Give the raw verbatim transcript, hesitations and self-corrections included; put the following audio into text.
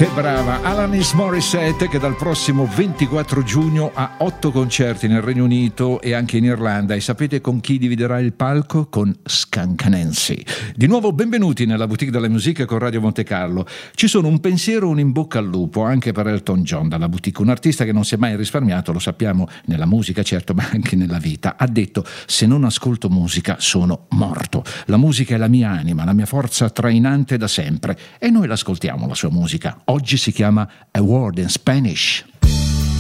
Che brava, Alanis Morissette, che dal prossimo ventiquattro giugno ha otto concerti nel Regno Unito e anche in Irlanda. E sapete con chi dividerà il palco? Con Skunk Nancy. Di nuovo benvenuti nella Boutique della Musica con Radio Monte Carlo. Ci sono un pensiero, un in bocca al lupo anche per Elton John dalla Boutique, un artista che non si è mai risparmiato, lo sappiamo, nella musica certo, ma anche nella vita. Ha detto: se non ascolto musica sono morto. La musica è la mia anima, la mia forza trainante da sempre, e noi l'ascoltiamo la sua musica. Oggi si chiama A Word in Spanish.